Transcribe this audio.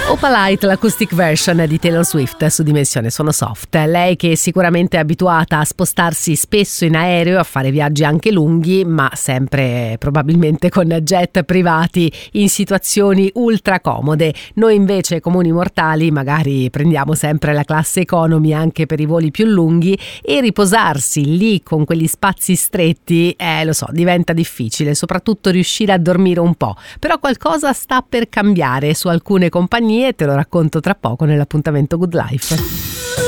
Opalite, l'acoustic version di Taylor Swift su Dimensione Sono Soft. Lei che sicuramente è abituata a spostarsi spesso in aereo, a fare viaggi anche lunghi, ma sempre probabilmente con jet privati in situazioni ultra comode. Noi invece comuni mortali magari prendiamo sempre la classe economy anche per i voli più lunghi, e riposarsi lì con quegli spazi stretti, lo so, diventa difficile, soprattutto riuscire a dormire un po'. Però qualcosa sta per cambiare su alcune compagnie, te lo racconto tra poco nell'appuntamento Good Life.